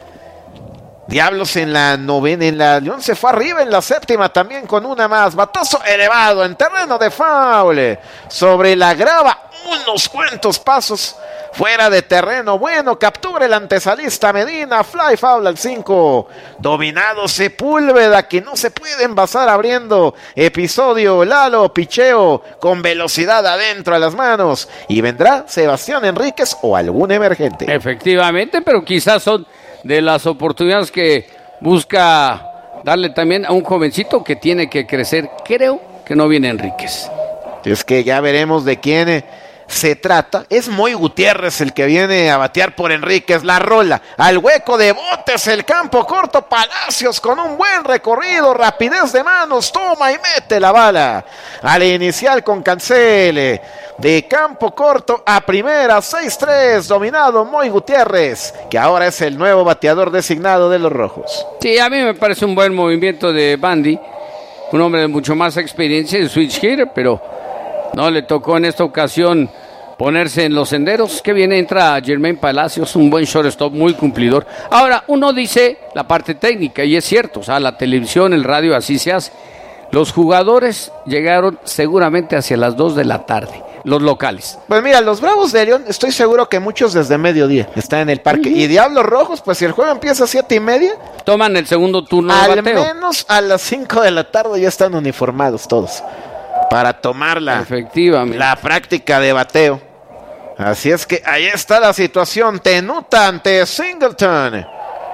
Diablos en la novena, en la León se fue arriba en la séptima también con una más. Batazo elevado en terreno de foul. Sobre la grava, unos cuantos pasos fuera de terreno. Bueno, captura el antesalista Medina. Fly foul al cinco. Dominado Sepúlveda, que no se puede envasar abriendo. Episodio Lalo, picheo con velocidad adentro a las manos. Y vendrá Sebastián Enríquez o algún emergente. Efectivamente, pero quizás son de las oportunidades que busca darle también a un jovencito que tiene que crecer. Creo que no viene Enríquez. Es que ya veremos de quién se trata. Es Moy Gutiérrez el que viene a batear por Enríquez. La rola al hueco de botes, el campo corto. Palacios con un buen recorrido, rapidez de manos, toma y mete la bala al inicial con Cancel. De campo corto a primera, seis tres, dominado Moy Gutiérrez, que ahora es el nuevo bateador designado de los Rojos. Sí, a mí me parece un buen movimiento de Bandy, un hombre de mucho más experiencia en switch hitter, pero no le tocó en esta ocasión ponerse en los senderos. Que viene, entra Jermaine Palacios, un buen shortstop, muy cumplidor. Ahora, uno dice la parte técnica, y es cierto, o sea, la televisión, el radio, así se hace. Los jugadores llegaron seguramente hacia las dos de la tarde, los locales. Pues mira, los Bravos de León, estoy seguro que muchos desde mediodía están en el parque. Uh-huh. Y Diablos Rojos, pues si el juego empieza a siete y media, toman el segundo turno al de bateo. Al menos a las cinco de la tarde ya están uniformados todos para tomar la, efectivamente, la práctica de bateo. Así es que ahí está la situación. Tenuta ante Singleton.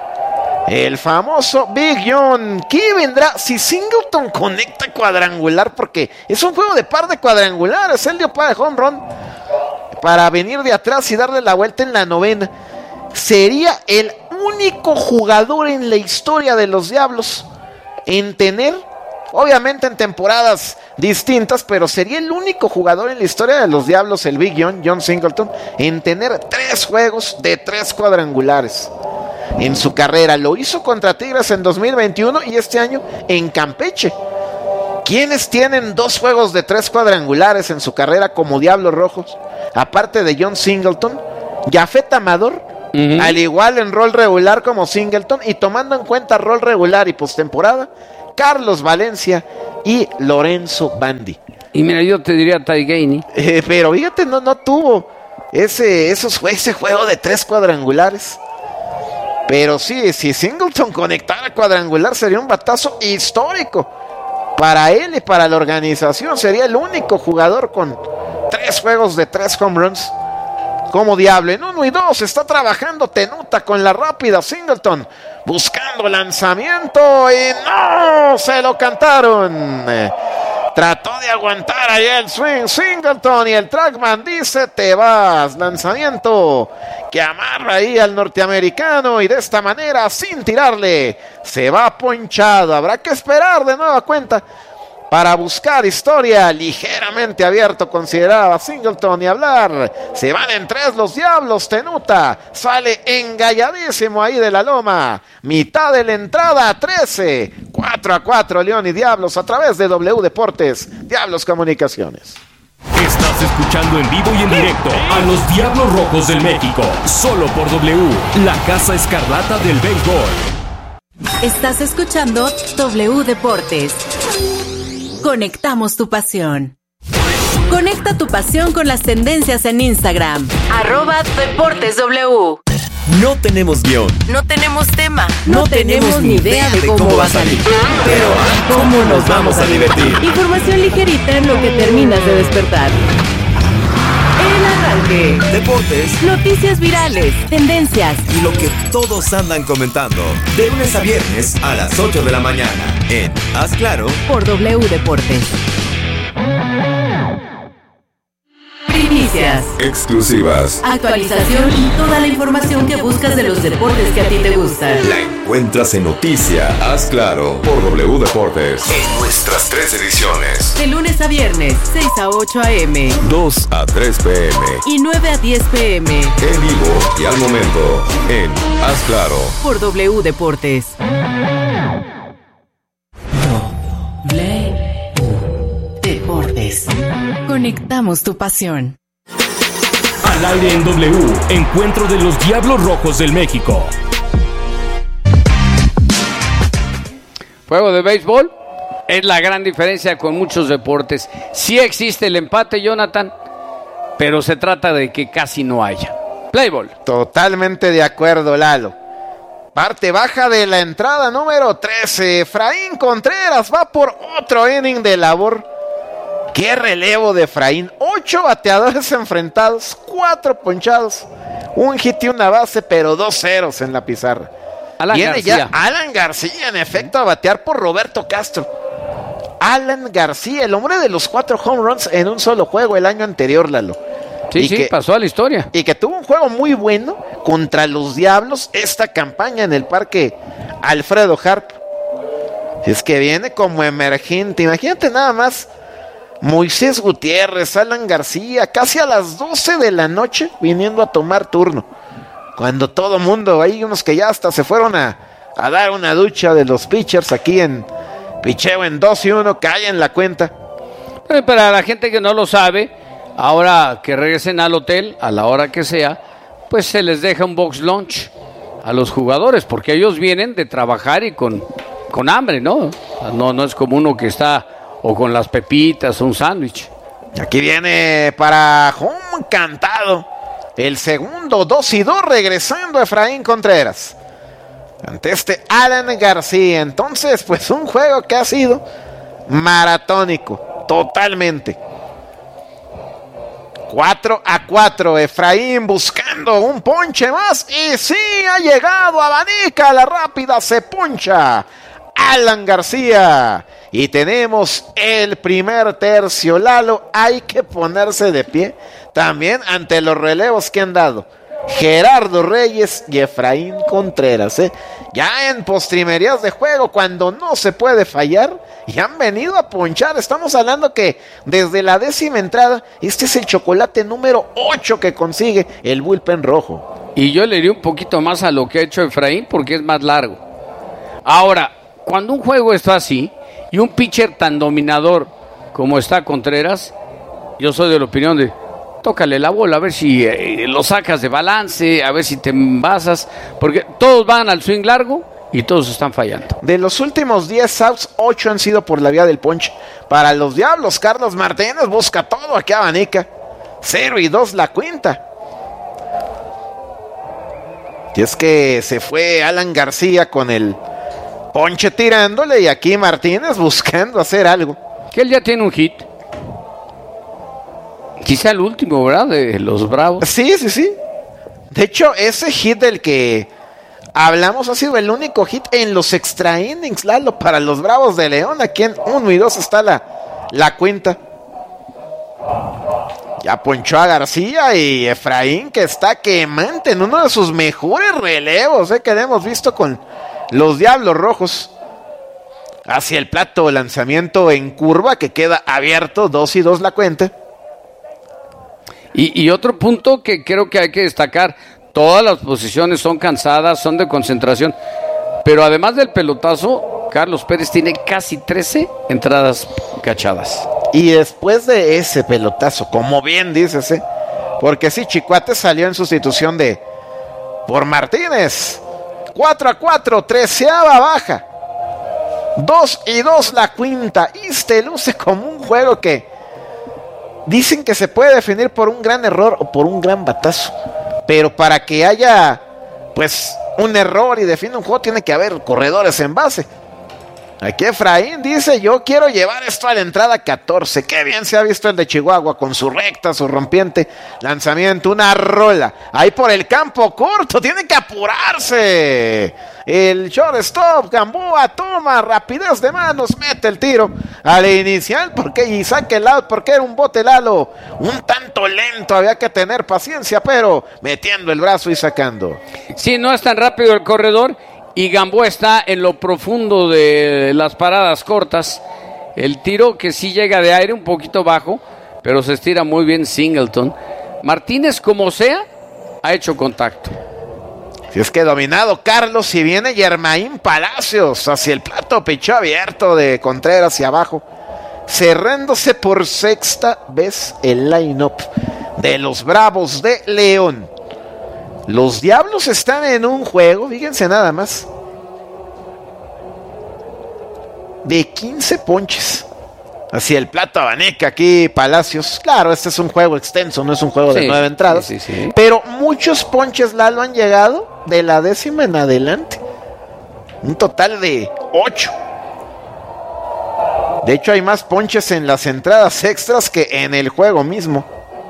El famoso Big John. ¿Qué vendrá si Singleton conecta cuadrangular? Porque es un juego de par de cuadrangulares. Él dio par de home run. para venir de atrás y darle la vuelta en la novena. Sería el único jugador en la historia de los Diablos en tener, obviamente en temporadas distintas, pero sería el único jugador en la historia de los Diablos, el Big John, John Singleton, en tener tres juegos de tres cuadrangulares en su carrera. Lo hizo contra Tigres en dos mil veintiuno y este año en Campeche. ¿Quiénes tienen dos juegos de tres cuadrangulares en su carrera como Diablos Rojos? Aparte de John Singleton, Jafet Amador, uh-huh. al igual en rol regular como Singleton, y tomando en cuenta rol regular y postemporada, Carlos Valencia y Lorenzo Bandi. Y mira, yo te diría Ty Gainey. Eh, pero fíjate, no, no tuvo ese, esos, ese juego de tres cuadrangulares. Pero sí, si Singleton conectara cuadrangular sería un batazo histórico para él y para la organización. Sería el único jugador con tres juegos de tres home runs como Diablo. En uno y dos está trabajando Tenuta con la rápida. Singleton buscando lanzamiento y no, se lo cantaron. Eh, trató de aguantar ahí el swing Singleton y el trackman dice te vas. Lanzamiento que amarra ahí al norteamericano y de esta manera, sin tirarle, se va ponchado. Habrá que esperar de nueva cuenta para buscar historia. Ligeramente abierto consideraba Singleton y hablar. Se van en tres los Diablos. Tenuta sale engalladísimo ahí de la loma. Mitad de la entrada, trece. cuatro a cuatro León y Diablos a través de W Deportes, Diablos Comunicaciones. Estás escuchando en vivo y en directo a los Diablos Rojos del México, solo por W, la Casa Escarlata del béisbol. Estás escuchando W Deportes. Conectamos tu pasión. Conecta tu pasión con las tendencias en Instagram. Arroba Deportes W. No tenemos guión. No tenemos tema. No, no tenemos, tenemos ni idea de cómo, cómo va a salir. Pero ¿cómo nos vamos a divertir? Información ligerita en lo que terminas de despertar. El arranque. Deportes. Noticias virales. Tendencias. Y lo que todos andan comentando. De lunes a viernes a las ocho de la mañana. En Haz Claro. Por W Deportes. Primicias. Exclusivas. Actualización y toda la información que buscas de los deportes que a ti te gustan. La encuentras en Noticia. Haz Claro. Por W Deportes. En nuestras tres ediciones. De lunes a viernes, seis a ocho a eme. dos a tres pe eme. Y nueve a diez pe eme. En vivo y al momento. En Haz Claro. Por W Deportes. W Deportes. Conectamos tu pasión. Al aire en W, encuentro de los Diablos Rojos del México. Juego de béisbol es la gran diferencia con muchos deportes. Sí existe el empate, Jonathan, pero se trata de que casi no haya. Play ball. Totalmente de acuerdo, Lalo. Parte baja de la entrada número trece. Efraín Contreras va por otro inning de labor. Qué relevo de Efraín. Ocho bateadores enfrentados, cuatro ponchados, un hit y una base, pero dos ceros en la pizarra. Alan Viene García. ya Alan García, en efecto, a batear por Roberto Castro. Alan García, el hombre de los cuatro home runs en un solo juego el año anterior, Lalo. Sí, y sí, que, pasó a la historia. Y que tuvo un juego muy bueno contra los Diablos esta campaña en el Parque Alfredo Harp. Es que viene como emergente. Imagínate nada más, Moisés Gutiérrez, Alan García, casi a las doce de la noche viniendo a tomar turno. Cuando todo mundo, hay unos que ya hasta se fueron a, a dar una ducha de los pitchers aquí en picheo en dos y uno, cae en la cuenta. Pero para la gente que no lo sabe, ahora que regresen al hotel, a la hora que sea, pues se les deja un box lunch a los jugadores, porque ellos vienen de trabajar y con, con hambre, ¿no? No, no es como uno que está o con las pepitas o un sándwich. Y aquí viene para home cantado el segundo, dos y dos, regresando Efraín Contreras ante este Alan García. Entonces, pues un juego que ha sido maratónico, totalmente. cuatro a cuatro, Efraín buscando un ponche más y sí, ha llegado, abanica la rápida, se poncha Alan García y tenemos el primer tercio. Lalo, hay que ponerse de pie también ante los relevos que han dado Gerardo Reyes y Efraín Contreras, ¿eh? Ya en postrimerías de juego, cuando no se puede fallar, y han venido a ponchar. Estamos hablando que desde la décima entrada, este es el chocolate número ocho que consigue el bullpen rojo. Y yo le iría un poquito más a lo que ha hecho Efraín, porque es más largo. Ahora, cuando un juego está así, y un pitcher tan dominador como está Contreras, yo soy de la opinión de tócale la bola, a ver si eh, lo sacas de balance, a ver si te envasas, porque todos van al swing largo y todos están fallando. De los últimos diez outs, ocho han sido por la vía del ponche. Para los Diablos, Carlos Martínez busca todo, aquí abanica. cero y dos la cuenta. Y es que se fue Alan García con el ponche tirándole, y aquí Martínez buscando hacer algo. Que él ya tiene un hit. Quizá el último, ¿verdad? De los Bravos. Sí, sí, sí. De hecho, ese hit del que hablamos ha sido el único hit en los extra innings, Lalo, para los Bravos de León. Aquí en uno y dos está la, la cuenta. Ya ponchó a García, y Efraín, que está quemante en uno de sus mejores relevos, ¿eh? Que hemos visto con los Diablos Rojos. Hacia el plato, lanzamiento en curva que queda abierto, dos y dos la cuenta. Y, y otro punto que creo que hay que destacar, todas las posiciones son cansadas, son de concentración, pero además del pelotazo, Carlos Pérez tiene casi trece entradas cachadas. Y después de ese pelotazo, como bien dices, ¿eh? Porque sí, Chicuate salió en sustitución de por Martínez. cuatro a cuatro, treceava baja. dos y dos la quinta. Este luce como un juego que dicen que se puede definir por un gran error o por un gran batazo. Pero para que haya, pues, un error y define un juego, tiene que haber corredores en base. Aquí Efraín dice: yo quiero llevar esto a la entrada catorce. Qué bien se ha visto el de Chihuahua con su recta, su rompiente lanzamiento, una rola ahí por el campo corto, tiene que apurarse el shortstop. Gamboa toma rapidez de manos, mete el tiro al inicial porque y saque el out porque era un bote, Lalo, un tanto lento, había que tener paciencia, pero metiendo el brazo y sacando. Sí, no es tan rápido el corredor. Y Gamboa está en lo profundo de las paradas cortas. El tiro que sí llega de aire un poquito bajo, pero se estira muy bien Singleton. Martínez, como sea, ha hecho contacto. Si es que dominado Carlos, y viene Yermaín Palacios hacia el plato, pichó abierto de Contreras hacia abajo, cerrándose por sexta vez el line-up de los Bravos de León. Los Diablos están en un juego, fíjense nada más, de quince ponches. Hacia el plato abanica aquí Palacios. Claro, este es un juego extenso, no es un juego de sí, nueve entradas. Sí, sí, sí. Pero muchos ponches, Lalo, han llegado de la décima en adelante. Un total de ocho. De hecho, hay más ponches en las entradas extras que en el juego mismo.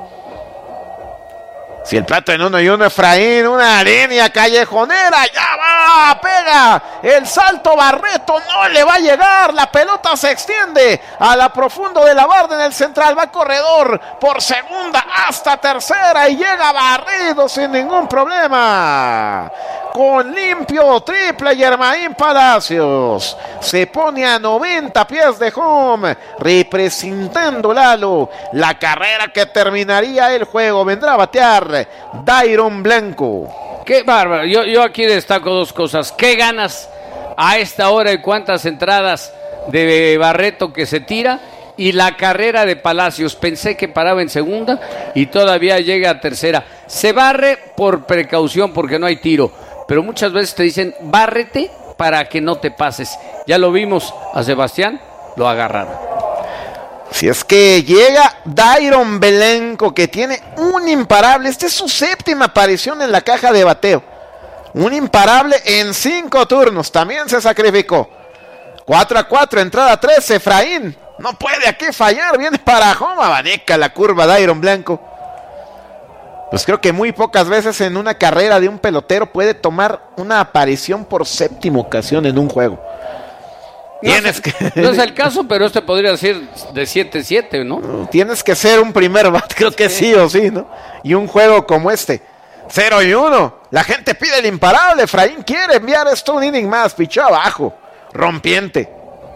Si el plato en uno y uno, Efraín, una línea callejonera, ya va, pega el salto Barreto, no le va a llegar, la pelota se extiende a la profundo de la barda en el central, va corredor por segunda hasta tercera y llega barrido sin ningún problema. Con limpio triple Yermaín Palacios, se pone a noventa pies de home, representando Lalo la carrera que terminaría el juego. Vendrá a batear Dairon Blanco. Qué bárbaro, yo, yo aquí destaco dos cosas. Qué ganas a esta hora y cuántas entradas de Barreto que se tira, y la carrera de Palacios. Pensé que paraba en segunda y todavía llega a tercera. Se barre por precaución porque no hay tiro, pero muchas veces te dicen bárrete para que no te pases. Ya lo vimos a Sebastián, lo agarraron. Si es que llega Dairon Blanco, que tiene un imparable. Esta es su séptima aparición en la caja de bateo. Un imparable en cinco turnos. También se sacrificó. cuatro a cuatro, entrada tres. Efraín no puede aquí fallar. Viene para home, abanica la curva Dairon Blanco. Pues creo que muy pocas veces en una carrera de un pelotero puede tomar una aparición por séptima ocasión en un juego. Tienes que... No es el caso, pero este podría ser de siete siete, ¿no? Tienes que ser un primer bat, creo que sí. sí o sí, ¿no? Y un juego como este, cero y uno. La gente pide el imparable. Efraín quiere enviar esto un inning más. Pichó abajo, rompiente.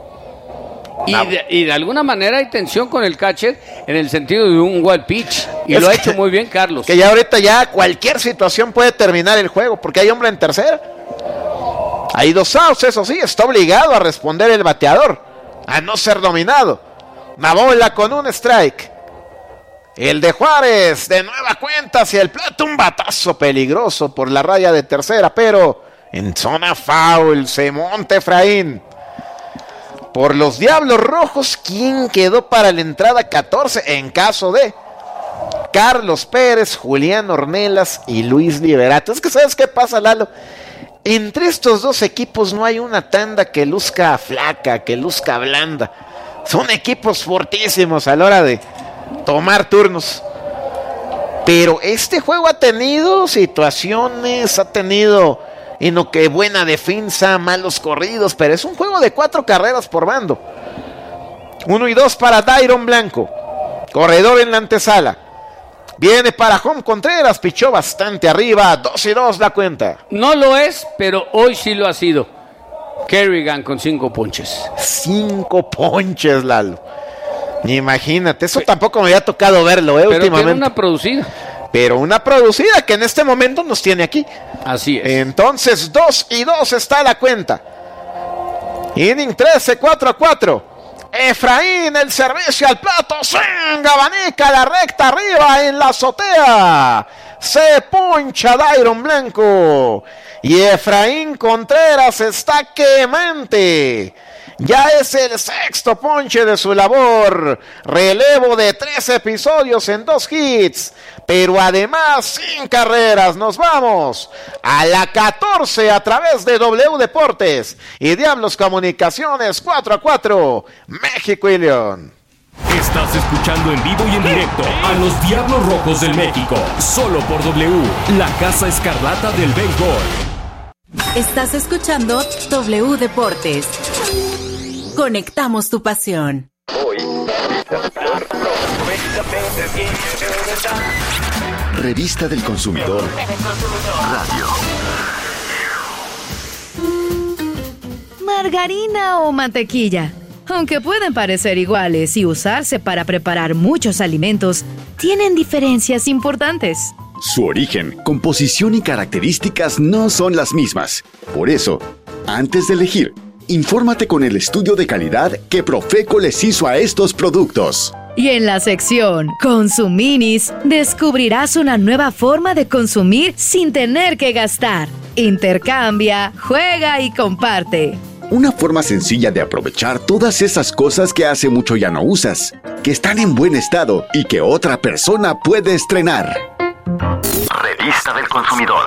Y de, y de alguna manera hay tensión con el catcher en el sentido de un wild pitch. Y es lo ha hecho muy bien Carlos. Que ya ahorita ya cualquier situación puede terminar el juego porque hay hombre en tercera. Hay dos outs, eso sí, está obligado a responder el bateador, a no ser dominado. Una bola con un strike. El de Juárez, de nueva cuenta hacia el plato, un batazo peligroso por la raya de tercera, pero en zona foul se monta Efraín. Por los Diablos Rojos, ¿quién quedó para la entrada catorce? En caso de Carlos Pérez, Julián Ornelas y Luis Liberato. Es que ¿sabes qué pasa, Lalo? Entre estos dos equipos no hay una tanda que luzca flaca, que luzca blanda. Son equipos fortísimos a la hora de tomar turnos. Pero este juego ha tenido situaciones, ha tenido en lo que buena defensa, malos corridos, pero es un juego de cuatro carreras por bando. Uno y dos para Dairon Blanco, corredor en la antesala. Viene para home Contreras, pichó bastante arriba, dos y dos la cuenta. No lo es, pero hoy sí lo ha sido. Kerrigan con cinco ponches. Cinco ponches, Lalo. Imagínate, eso tampoco me había tocado verlo, ¿eh? Pero últimamente. Pero una producida. Pero una producida que en este momento nos tiene aquí. Así es. Entonces, dos y dos está la cuenta. Inning trece, cuatro a cuatro. Efraín, el servicio al plato, swing, abanica la recta arriba en la azotea. Se poncha Dairon Blanco. Y Efraín Contreras está quemante. Ya es el sexto ponche de su labor. Relevo de tres episodios en dos hits. Pero además sin carreras. Nos vamos a la catorce a través de W Deportes y Diablos Comunicaciones. Cuatro a cuatro, México y León. Estás escuchando en vivo y en directo a los Diablos Rojos del México. Solo por W, la Casa Escarlata del béisbol. Estás escuchando W Deportes. Conectamos tu pasión. Revista del Consumidor Radio. Margarina o mantequilla. Aunque pueden parecer iguales y usarse para preparar muchos alimentos, tienen diferencias importantes. Su origen, composición y características no son las mismas. Por eso, antes de elegir, infórmate con el estudio de calidad que Profeco les hizo a estos productos. Y en la sección Consuminis, descubrirás una nueva forma de consumir sin tener que gastar. Intercambia, juega y comparte. Una forma sencilla de aprovechar todas esas cosas que hace mucho ya no usas, que están en buen estado y que otra persona puede estrenar. Revista del Consumidor.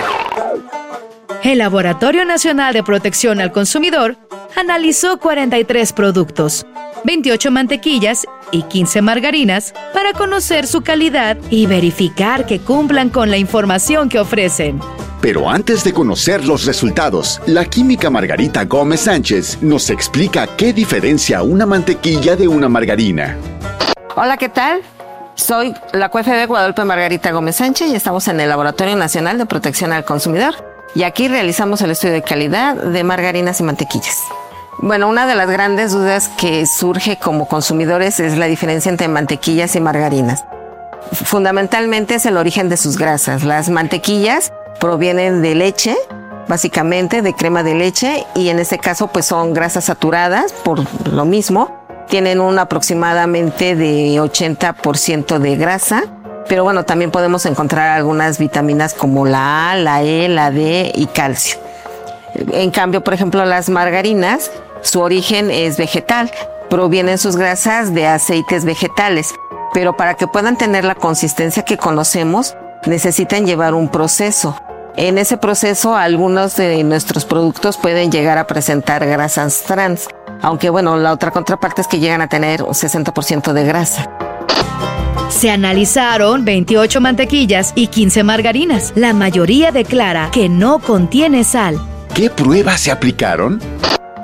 El Laboratorio Nacional de Protección al Consumidor analizó cuarenta y tres productos, veintiocho mantequillas y quince margarinas para conocer su calidad y verificar que cumplan con la información que ofrecen. Pero antes de conocer los resultados, la química Margarita Gómez Sánchez nos explica qué diferencia una mantequilla de una margarina. Hola, ¿qué tal? Soy la Q F B Guadalupe Margarita Gómez Sánchez y estamos en el Laboratorio Nacional de Protección al Consumidor. Y aquí realizamos el estudio de calidad de margarinas y mantequillas. Bueno, una de las grandes dudas que surge como consumidores es la diferencia entre mantequillas y margarinas. Fundamentalmente es el origen de sus grasas. Las mantequillas provienen de leche, básicamente de crema de leche, y en este caso pues son grasas saturadas por lo mismo. Tienen un aproximadamente de ochenta por ciento de grasa. Pero bueno, también podemos encontrar algunas vitaminas como la A, la E, la D y calcio. En cambio, por ejemplo, las margarinas, su origen es vegetal. Provienen sus grasas de aceites vegetales. Pero para que puedan tener la consistencia que conocemos, necesitan llevar un proceso. En ese proceso, algunos de nuestros productos pueden llegar a presentar grasas trans. Aunque bueno, la otra contraparte es que llegan a tener un sesenta por ciento de grasa. Se analizaron veintiocho mantequillas y quince margarinas. La mayoría declara que no contiene sal. ¿Qué pruebas se aplicaron?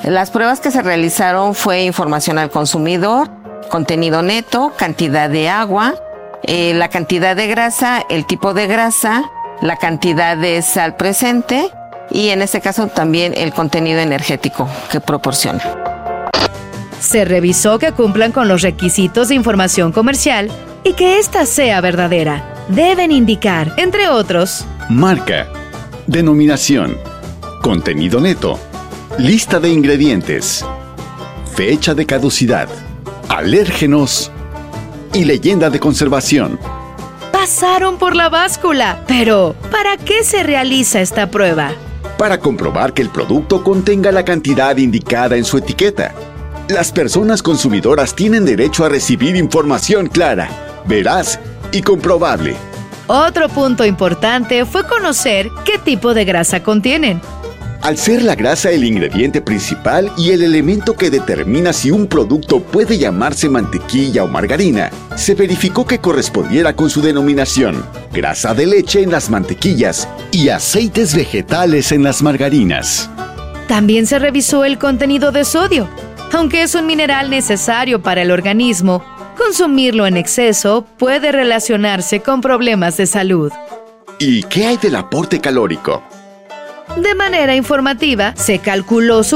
Las pruebas que se realizaron fue información al consumidor, contenido neto, cantidad de agua, eh, la cantidad de grasa, el tipo de grasa, la cantidad de sal presente y en este caso también el contenido energético que proporciona. Se revisó que cumplan con los requisitos de información comercial y que ésta sea verdadera. Deben indicar, entre otros, marca, denominación, contenido neto, lista de ingredientes, fecha de caducidad, alérgenos y leyenda de conservación. Pasaron por la báscula. Pero, ¿para qué se realiza esta prueba? Para comprobar que el producto contenga la cantidad indicada en su etiqueta. Las personas consumidoras tienen derecho a recibir información clara, veraz y comprobable. Otro punto importante fue conocer qué tipo de grasa contienen. Al ser la grasa el ingrediente principal y el elemento que determina si un producto puede llamarse mantequilla o margarina, se verificó que correspondiera con su denominación: grasa de leche en las mantequillas y aceites vegetales en las margarinas. También se revisó el contenido de sodio. Aunque es un mineral necesario para el organismo, consumirlo en exceso puede relacionarse con problemas de salud. ¿Y qué hay del aporte calórico? De manera informativa, se calculó su